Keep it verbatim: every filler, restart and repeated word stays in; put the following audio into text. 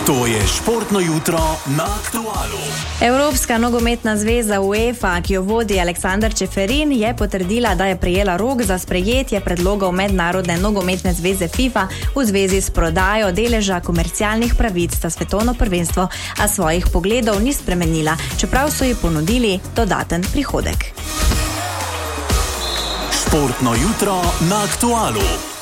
To je športno jutro na Aktualu. Evropska nogometna zveza UEFA, ki jo vodi Aleksander Čeferin, je potrdila, da je prejela rok za sprejetje predlogov Mednarodne nogometne zveze FIFA v zvezi s prodajo deleža komercialnih pravic za svetovno prvenstvo, a svojih pogledov ni spremenila, čeprav so ji ponudili dodaten prihodek. Športno jutro na Aktualu.